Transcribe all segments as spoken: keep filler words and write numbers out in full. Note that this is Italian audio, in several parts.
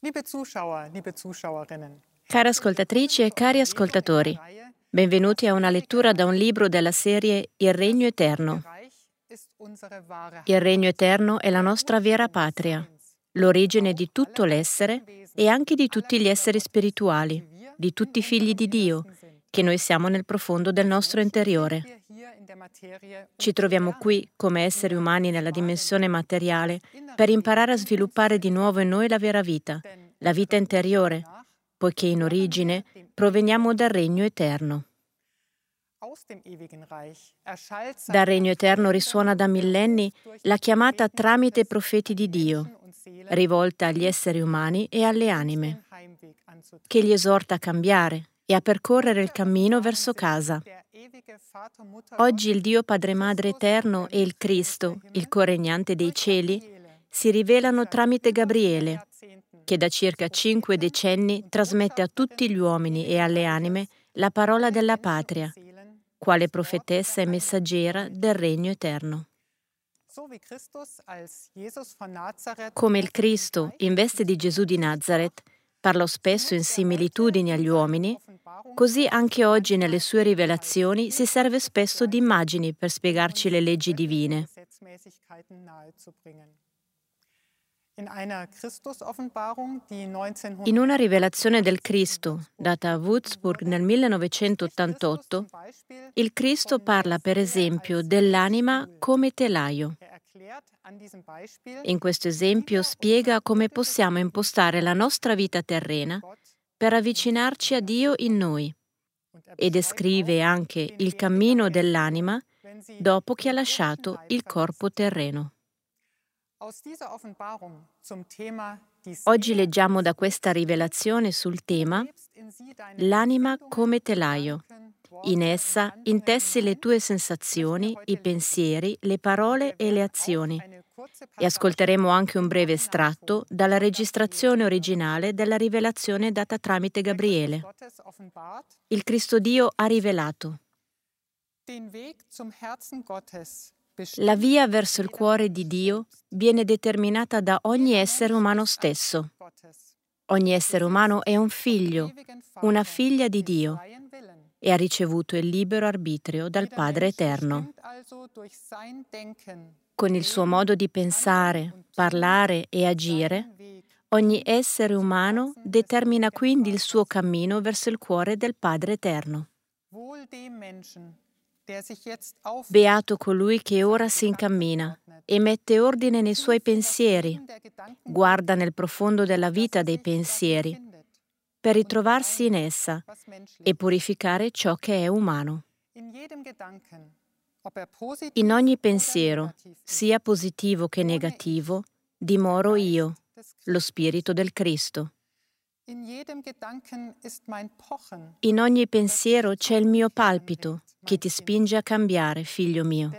Liebe Zuschauer, liebe Zuschauerinnen. Care ascoltatrici e cari ascoltatori, benvenuti a una lettura da un libro della serie Il Regno Eterno. Il Regno Eterno è la nostra vera patria, l'origine di tutto l'essere e anche di tutti gli esseri spirituali, di tutti i figli di Dio, che noi siamo nel profondo del nostro interiore. Ci troviamo qui come esseri umani nella dimensione materiale per imparare a sviluppare di nuovo in noi la vera vita, la vita interiore, poiché in origine proveniamo dal Regno Eterno. Dal Regno Eterno risuona da millenni la chiamata tramite profeti di Dio, rivolta agli esseri umani e alle anime, che li esorta a cambiare e a percorrere il cammino verso casa. Oggi il Dio Padre Madre Eterno e il Cristo, il coregnante dei cieli, si rivelano tramite Gabriele, che da circa cinque decenni trasmette a tutti gli uomini e alle anime la parola della patria, quale profetessa e messaggera del Regno Eterno. Come il Cristo, in veste di Gesù di Nazaret, parlò spesso in similitudini agli uomini, così anche oggi nelle sue rivelazioni si serve spesso di immagini per spiegarci le leggi divine. In una rivelazione del Cristo, data a Würzburg nel millenovecentottantotto, il Cristo parla per esempio dell'anima come telaio. In questo esempio spiega come possiamo impostare la nostra vita terrena per avvicinarci a Dio in noi e descrive anche il cammino dell'anima dopo che ha lasciato il corpo terreno. Oggi leggiamo da questa rivelazione sul tema l'anima come telaio. In essa intessi le tue sensazioni, i pensieri, le parole e le azioni. E ascolteremo anche un breve estratto dalla registrazione originale della rivelazione data tramite Gabriele. Il Cristo Dio ha rivelato: la via verso il cuore di Dio viene determinata da ogni essere umano stesso. Ogni essere umano è un figlio, una figlia di Dio, e ha ricevuto il libero arbitrio dal Padre Eterno. Con il suo modo di pensare, parlare e agire, ogni essere umano determina quindi il suo cammino verso il cuore del Padre Eterno. Beato colui che ora si incammina e mette ordine nei suoi pensieri, guarda nel profondo della vita dei pensieri, per ritrovarsi in essa e purificare ciò che è umano. In ogni pensiero, sia positivo che negativo, dimoro io, lo Spirito del Cristo. In ogni pensiero c'è il mio palpito che ti spinge a cambiare, figlio mio.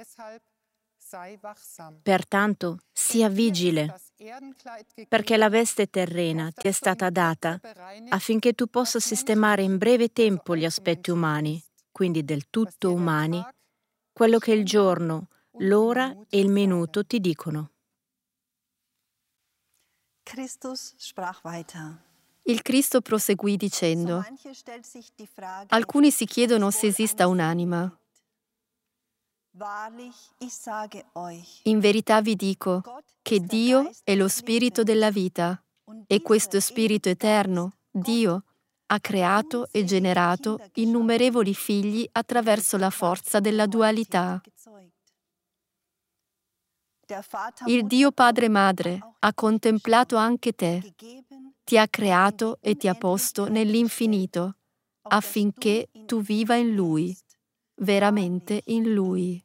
Pertanto, sia vigile, perché la veste terrena ti è stata data affinché tu possa sistemare in breve tempo gli aspetti umani, quindi del tutto umani, quello che il giorno, l'ora e il minuto ti dicono. Il Cristo proseguì dicendo: alcuni si chiedono se esista un'anima. In verità vi dico che Dio è lo Spirito della vita e questo Spirito eterno, Dio, ha creato e generato innumerevoli figli attraverso la forza della dualità. Il Dio Padre e Madre ha contemplato anche te, ti ha creato e ti ha posto nell'infinito, affinché tu viva in Lui, veramente in Lui.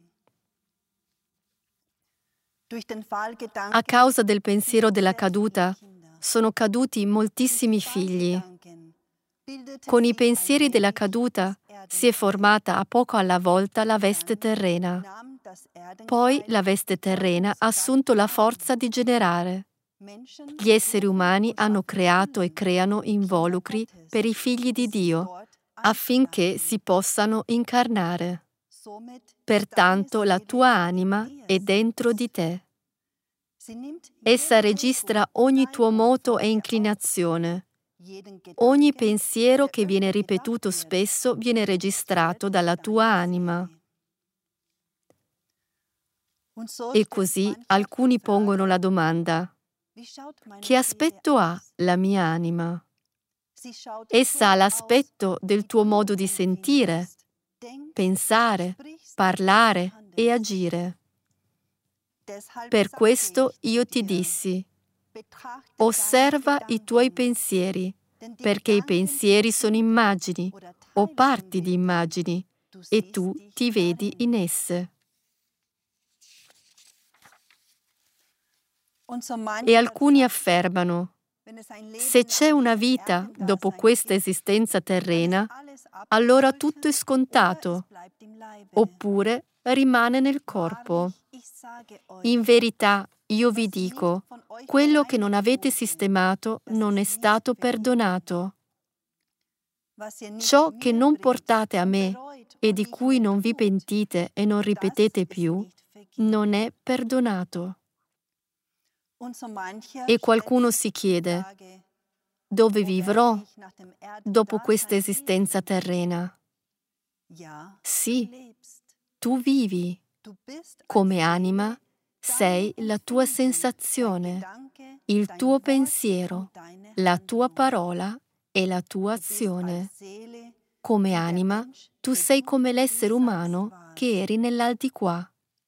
A causa del pensiero della caduta, sono caduti moltissimi figli. Con i pensieri della caduta si è formata a poco alla volta la veste terrena. Poi la veste terrena ha assunto la forza di generare. Gli esseri umani hanno creato e creano involucri per i figli di Dio, affinché si possano incarnare. Pertanto la tua anima è dentro di te. Essa registra ogni tuo moto e inclinazione. Ogni pensiero che viene ripetuto spesso viene registrato dalla tua anima. E così alcuni pongono la domanda: che aspetto ha la mia anima? Essa ha l'aspetto del tuo modo di sentire, pensare, parlare e agire. Per questo io ti dissi: osserva i tuoi pensieri, perché i pensieri sono immagini o parti di immagini, e tu ti vedi in esse. E alcuni affermano: se c'è una vita dopo questa esistenza terrena, allora tutto è scontato, oppure rimane nel corpo. In verità, io vi dico, quello che non avete sistemato non è stato perdonato. Ciò che non portate a me e di cui non vi pentite e non ripetete più, non è perdonato. E qualcuno si chiede: dove vivrò dopo questa esistenza terrena? Sì, tu vivi. Come anima sei la tua sensazione, il tuo pensiero, la tua parola e la tua azione. Come anima, tu sei come l'essere umano che eri nell'aldiquà.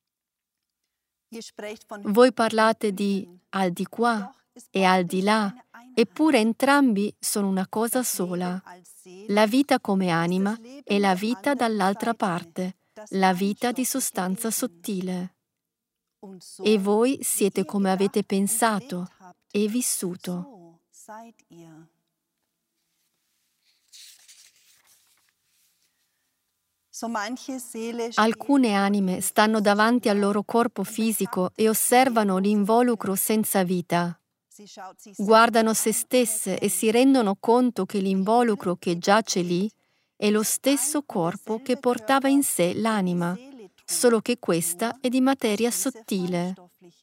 Voi parlate di al di qua e al di là, eppure entrambi sono una cosa sola. La vita come anima e la vita dall'altra parte, la vita di sostanza sottile. E voi siete come avete pensato e vissuto. Alcune anime stanno davanti al loro corpo fisico e osservano l'involucro senza vita. Guardano se stesse e si rendono conto che l'involucro che giace lì è lo stesso corpo che portava in sé l'anima, solo che questa è di materia sottile.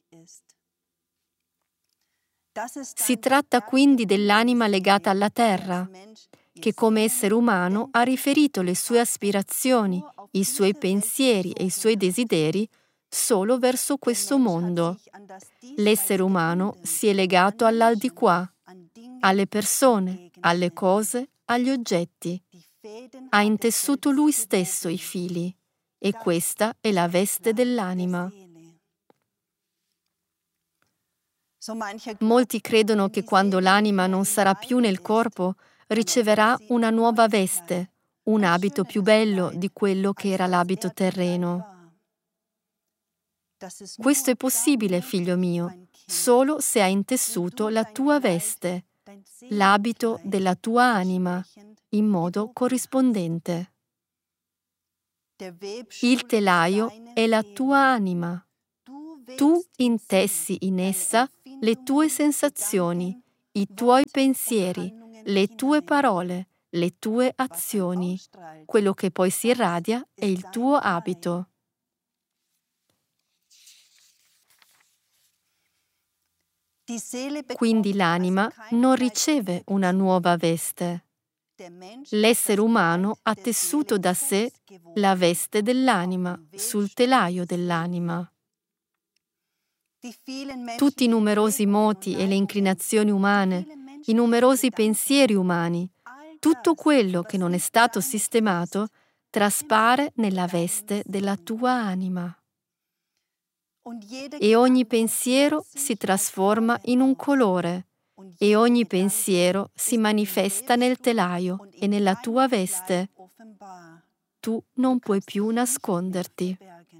Si tratta quindi dell'anima legata alla terra, che come essere umano ha riferito le sue aspirazioni, i suoi pensieri e i suoi desideri solo verso questo mondo. L'essere umano si è legato all'aldilà, alle persone, alle cose, agli oggetti. Ha intessuto lui stesso i fili, e questa è la veste dell'anima. Molti credono che quando l'anima non sarà più nel corpo, riceverà una nuova veste, un abito più bello di quello che era l'abito terreno. Questo è possibile, figlio mio, solo se hai intessuto la tua veste, l'abito della tua anima, in modo corrispondente. Il telaio è la tua anima. Tu intessi in essa le tue sensazioni, i tuoi pensieri, le tue parole, le tue azioni. Quello che poi si irradia è il tuo abito. Quindi l'anima non riceve una nuova veste. L'essere umano ha tessuto da sé la veste dell'anima sul telaio dell'anima. Tutti i numerosi moti e le inclinazioni umane, i numerosi pensieri umani, tutto quello che non è stato sistemato traspare nella veste della tua anima. E ogni pensiero si trasforma in un colore, e ogni pensiero si manifesta nel telaio e nella tua veste. Tu non puoi più nasconderti.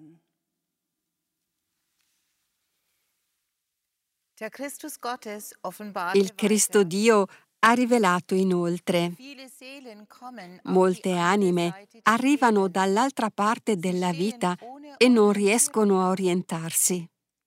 Il Cristo Dio ha rivelato inoltre: molte anime arrivano dall'altra parte della vita e non riescono a orientarsi.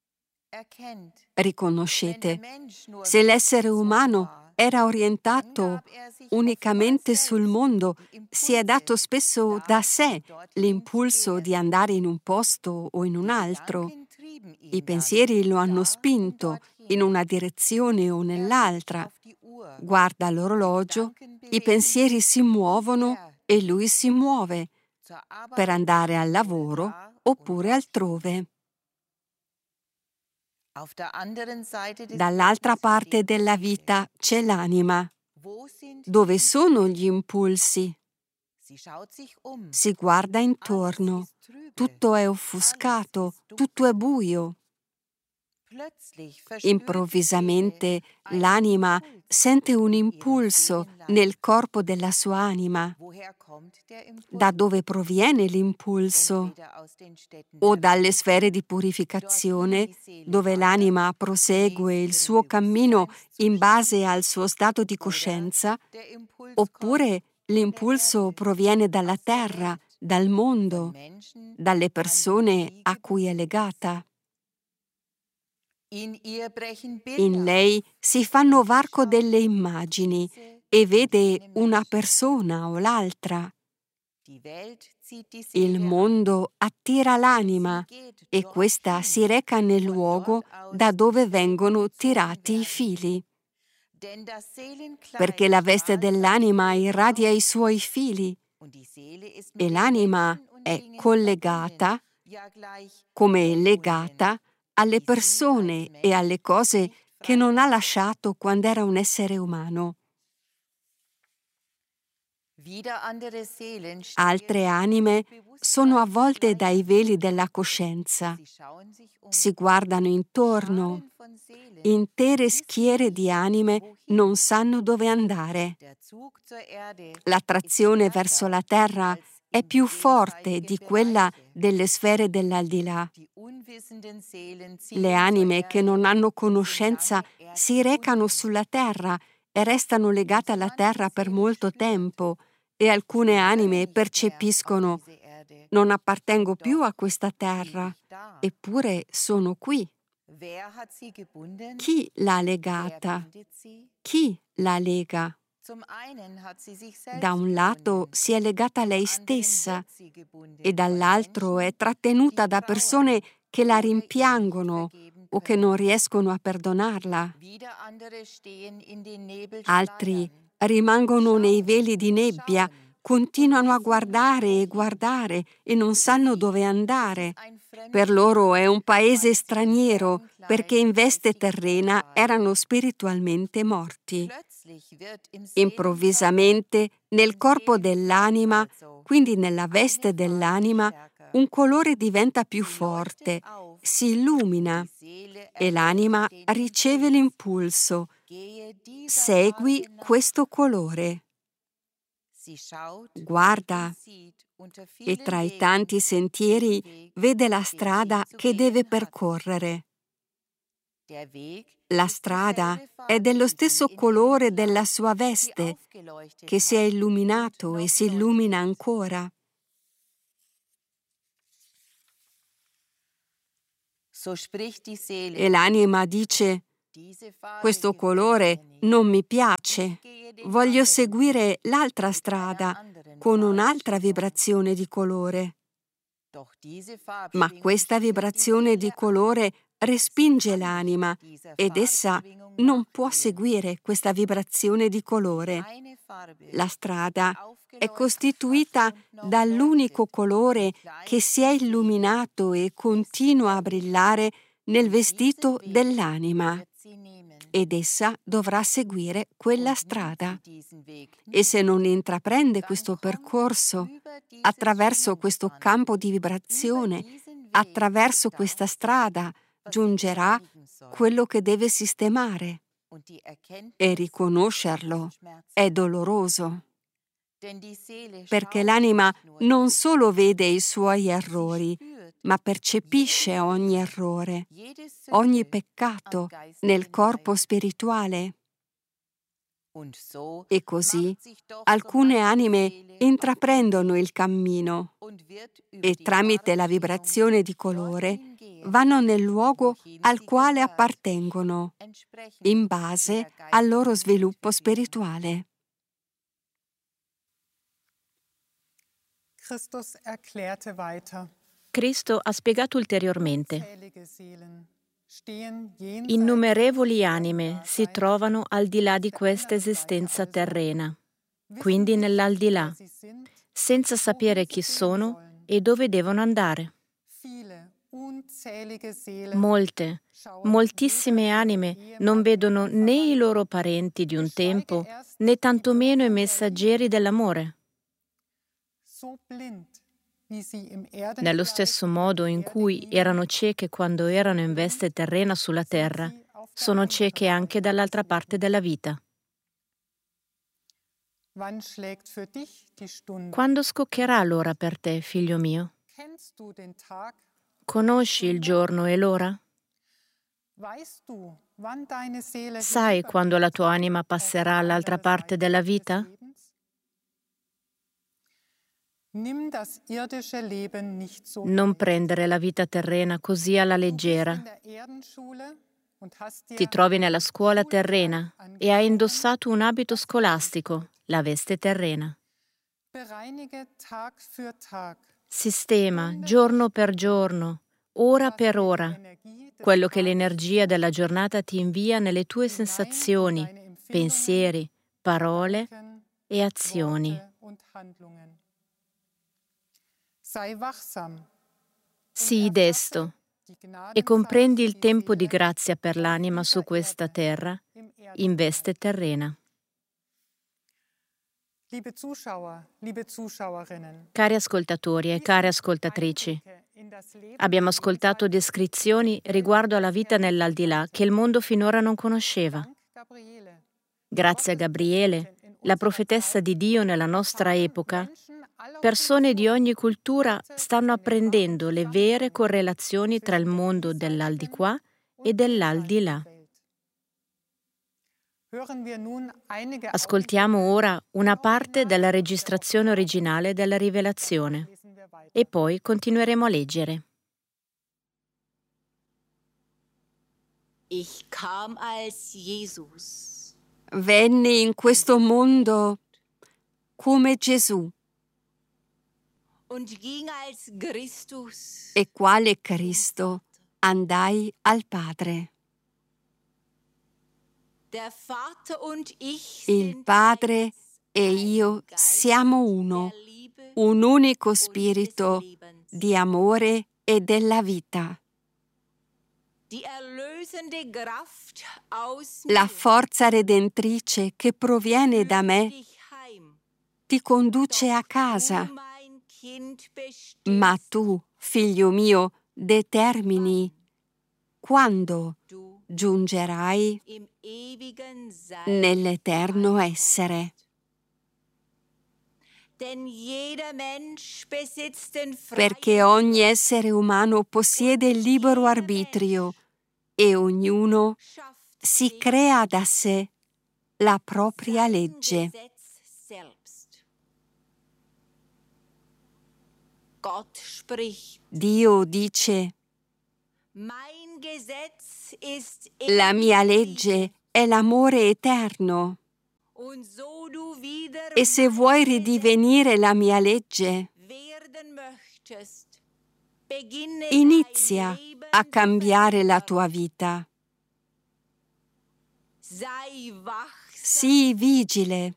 Riconoscete, se l'essere umano era orientato unicamente sul mondo, si è dato spesso da sé l'impulso di andare in un posto o in un altro. I pensieri lo hanno spinto in una direzione o nell'altra. Guarda l'orologio, i pensieri si muovono e lui si muove per andare al lavoro oppure altrove. Dall'altra parte della vita c'è l'anima. Dove sono gli impulsi? Si guarda intorno. Tutto è offuscato, tutto è buio. Improvvisamente l'anima sente un impulso nel corpo della sua anima. Da dove proviene l'impulso? O dalle sfere di purificazione, dove l'anima prosegue il suo cammino in base al suo stato di coscienza? Oppure l'impulso proviene dalla terra, dal mondo, dalle persone a cui è legata? In lei si fanno varco delle immagini e vede una persona o l'altra. Il mondo attira l'anima e questa si reca nel luogo da dove vengono tirati i fili. Perché la veste dell'anima irradia i suoi fili e l'anima è collegata, come legata, alle persone e alle cose che non ha lasciato quando era un essere umano. Altre anime sono avvolte dai veli della coscienza. Si guardano intorno. Intere schiere di anime non sanno dove andare. L'attrazione verso la terra è più forte di quella delle sfere dell'aldilà. Le anime che non hanno conoscenza si recano sulla terra e restano legate alla terra per molto tempo, e alcune anime percepiscono: non appartengo più a questa terra, eppure sono qui. Chi l'ha legata? Chi la lega? Da un lato si è legata a lei stessa e dall'altro è trattenuta da persone che la rimpiangono o che non riescono a perdonarla. Altri rimangono nei veli di nebbia, continuano a guardare e guardare e non sanno dove andare. Per loro è un paese straniero, perché in veste terrena erano spiritualmente morti. Improvvisamente, nel corpo dell'anima, quindi nella veste dell'anima, un colore diventa più forte, si illumina e l'anima riceve l'impulso: segui questo colore. Guarda e tra i tanti sentieri vede la strada che deve percorrere. La strada è dello stesso colore della sua veste, che si è illuminato e si illumina ancora. E l'anima dice: questo colore non mi piace, voglio seguire l'altra strada con un'altra vibrazione di colore. Ma questa vibrazione di colore respinge l'anima ed essa non può seguire questa vibrazione di colore. La strada è costituita dall'unico colore che si è illuminato e continua a brillare nel vestito dell'anima, ed essa dovrà seguire quella strada. E se non intraprende questo percorso, attraverso questo campo di vibrazione, attraverso questa strada, giungerà quello che deve sistemare. E riconoscerlo è doloroso, perché l'anima non solo vede i suoi errori, ma percepisce ogni errore, ogni peccato nel corpo spirituale. E così alcune anime intraprendono il cammino e tramite la vibrazione di colore vanno nel luogo al quale appartengono, in base al loro sviluppo spirituale. Christus erklärte weiter: Cristo ha spiegato ulteriormente: innumerevoli anime si trovano al di là di questa esistenza terrena, quindi nell'aldilà, senza sapere chi sono e dove devono andare. Molte, moltissime anime non vedono né i loro parenti di un tempo, né tantomeno i messaggeri dell'amore. Nello stesso modo in cui erano cieche quando erano in veste terrena sulla terra, sono cieche anche dall'altra parte della vita. Quando scoccherà l'ora per te, figlio mio? Conosci il giorno e l'ora? Sai quando la tua anima passerà all'altra parte della vita? Non prendere la vita terrena così alla leggera. Ti trovi nella scuola terrena e hai indossato un abito scolastico, la veste terrena. Sistema, giorno per giorno, ora per ora, quello che l'energia della giornata ti invia nelle tue sensazioni, pensieri, parole e azioni. Sii desto e comprendi il tempo di grazia per l'anima su questa terra, in veste terrena. Cari ascoltatori e care ascoltatrici, abbiamo ascoltato descrizioni riguardo alla vita nell'aldilà che il mondo finora non conosceva. Grazie a Gabriele, la profetessa di Dio nella nostra epoca, persone di ogni cultura stanno apprendendo le vere correlazioni tra il mondo dell'aldiquà e dell'aldilà. Ascoltiamo ora una parte della registrazione originale della Rivelazione e poi continueremo a leggere. Ich kam als Jesus. Venni in questo mondo come Gesù. Und ging als Christus. E quale Cristo andai al Padre. Der Vater und ich Il Padre e io siamo uno, un unico spirito di amore e della vita. La forza redentrice che proviene da me ti conduce a casa, ma tu, figlio mio, determini quando giungerai nell'eterno essere. Perché ogni essere umano possiede il libero arbitrio e ognuno si crea da sé la propria legge. Dio dice: la mia legge è l'amore eterno. E se vuoi ridivenire la mia legge, inizia a cambiare la tua vita. Sii vigile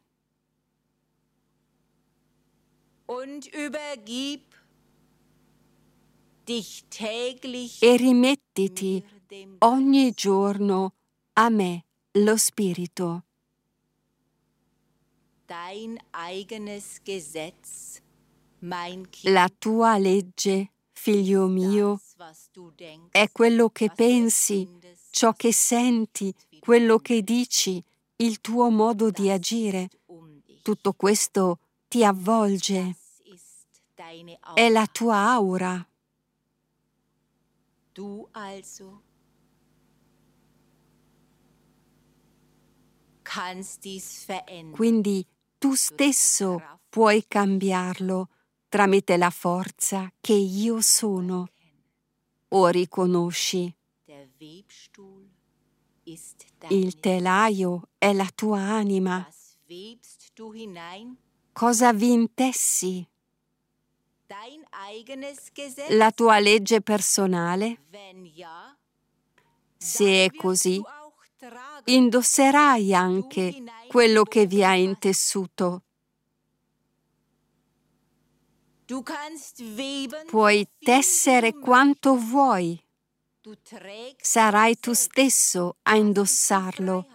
e rimettiti ogni giorno a me lo spirito. La tua legge, figlio mio, è quello che pensi, ciò che senti, quello che dici, il tuo modo di agire. Tutto questo ti avvolge. È la tua aura. Du also kannst dies verändern. Quindi tu stesso puoi cambiarlo tramite la forza che io sono. O riconosci, il telaio è la tua anima. Cosa vi intessi? la tua legge personale? Se è così, indosserai anche quello che vi ha intessuto. Puoi tessere quanto vuoi. Sarai tu stesso a indossarlo.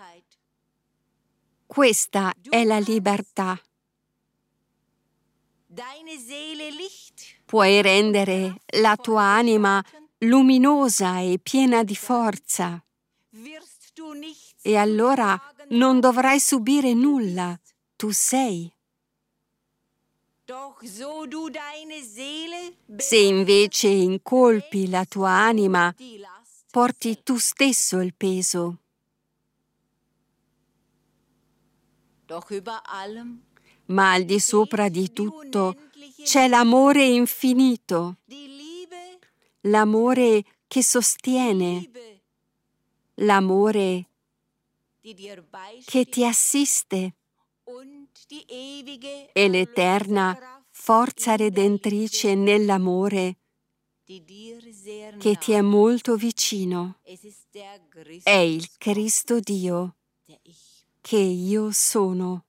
Questa è la libertà. Puoi rendere la tua anima luminosa e piena di forza. E allora non dovrai subire nulla. Tu sei. Se invece incolpi la tua anima, porti tu stesso il peso. Ma al di sopra di tutto c'è l'amore infinito, l'amore che sostiene, l'amore che ti assiste e l'eterna forza redentrice nell'amore che ti è molto vicino. È il Cristo Dio che io sono.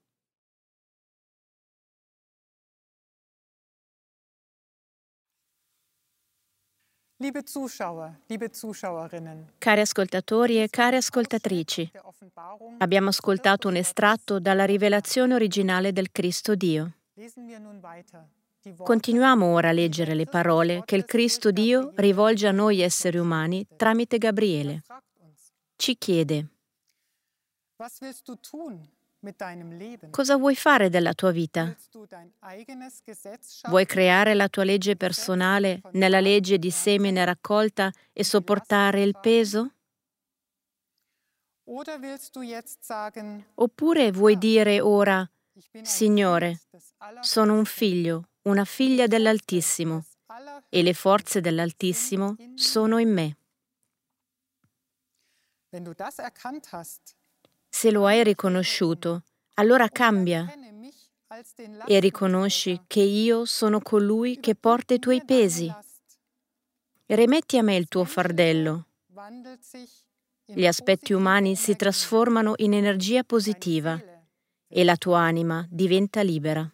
Liebe Zuschauer, liebe Zuschauerinnen, Cari ascoltatori e care ascoltatrici, der Offenbarung abbiamo ascoltato un estratto dalla rivelazione originale del Cristo Dio. lesen wir nun weiter. Die Worte Continuiamo ora a leggere le parole che il Cristo Dio rivolge a noi esseri umani tramite Gabriele. fragt uns, Ci chiede: was willst du tun mit deinem Leben? cosa vuoi fare della tua vita? Willst du dein eigenes Gesetz schaffen? Vuoi creare la tua legge personale nella legge di semine e raccolta e sopportare il peso? Oder willst du jetzt sagen, Oppure vuoi dire ora: ich bin ein Signore, Kind des Allerhöchsten, sono un figlio, una figlia dell'Altissimo, des Allerhöchsten, e le forze dell'Altissimo sono in me. wenn du das erkannt hast, Se lo hai riconosciuto, allora cambia erkenne mich als den e riconosci che io sono colui che porta i tuoi pesi. Last. Rimetti a me il tuo fardello. Wandelt sich in Gli aspetti umani si trasformano in energia positiva e la tua anima diventa libera.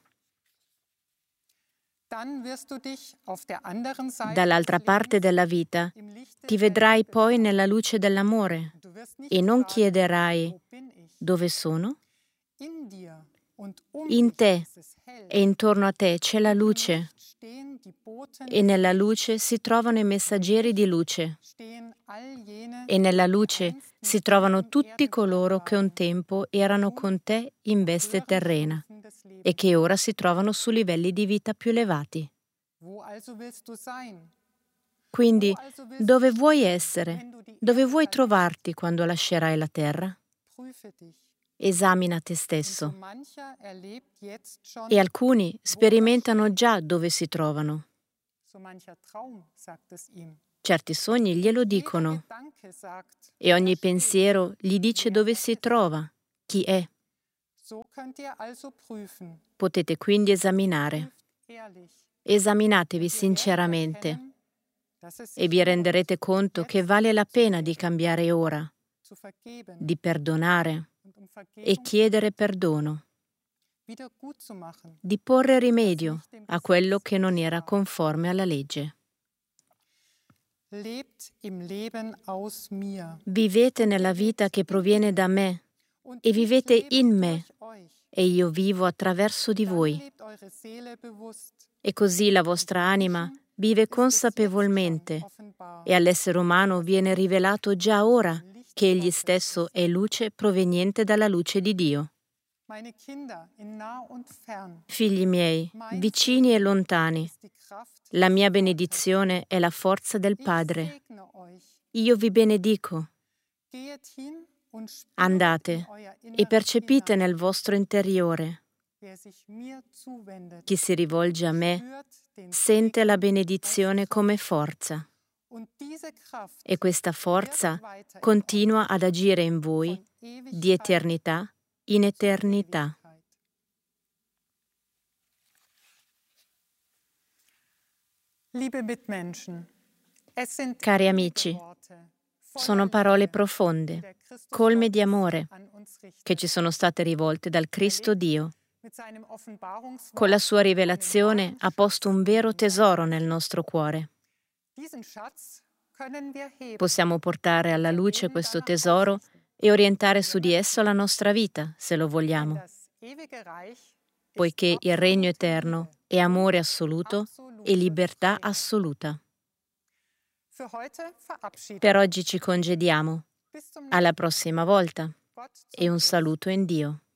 Dann wirst du dich auf der anderen Seite Dall'altra des parte Lebens della vita im Licht ti der vedrai Welt poi betrachten. nella luce dell'amore Du wirst nicht e non sagen, chiederai: wo bin ich? dove sono? In dir und um In dich te ist es hell. e intorno a te c'è la luce, Stehen die Boten, e nella luce si trovano i messaggeri di luce, stehen all jene, e nella luce si trovano tutti coloro che un tempo erano con te in veste terrena des Lebens. e che ora si trovano su livelli di vita più elevati. Wo also willst du sein? Quindi, Wo also willst dove du vuoi stehen, essere? wenn du die Dove Erde vuoi verlässt? trovarti quando lascerai la terra? Prüfe dich. Esamina te So stesso. mancher erlebt jetzt schon, E alcuni sperimentano già dove si trovano. so mancher Traum sagt es ihm. Certi sogni glielo Jeder dicono Gedanke sagt, e ogni wer steht. pensiero gli dice dove si trova, chi è. So könnt ihr also prüfen. Potete quindi esaminare. Prüft ehrlich. Esaminatevi Ihr werdet sinceramente erkennen, dass es e sich vi renderete lohnt, conto che jetzt vale la pena zu di vergeben, cambiare ora, zu vergeben di perdonare und um e Vergebung chiedere perdono, wieder gut zu machen. di porre rimedio a quello che non era conforme alla legge. Lebt im Leben aus mir. Vivete nella vita che proviene da me Und e ich vivete lebe in me durch euch. e io vivo attraverso di Dann voi. lebt eure Seele bewusst. E così la vostra anima vive consapevolmente e all'essere umano viene rivelato già ora che egli stesso è luce proveniente dalla luce di Dio. Meine Kinder, in nah und fern, Figli miei, vicini e lontani, ist die Kraft. la mia benedizione è la forza del Ich Padre. segne euch. Io vi benedico. Geht hin und spüret Andate in euer e Inneres percepite hinein. nel vostro interiore. Wer sich mir zuwendet, Chi si rivolge a me spürt den sente la Segen benedizione come forza und diese Kraft e questa forza wirkt weiter in continua euch ad agire in voi von Ewigkeit di eternità in zu eternità. Ewigkeit. Cari amici, sono parole profonde, colme di amore, che ci sono state rivolte dal Cristo Dio. Con la sua rivelazione ha posto un vero tesoro nel nostro cuore. Possiamo portare alla luce questo tesoro e orientare su di esso la nostra vita, se lo vogliamo, poiché il regno eterno è amore assoluto e libertà assoluta. Per oggi ci congediamo. Alla prossima volta e un saluto in Dio.